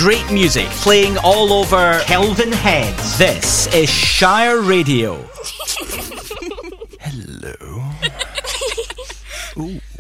great music playing all over Kelvin Heads. This is Shire Radio. Hello. Ooh.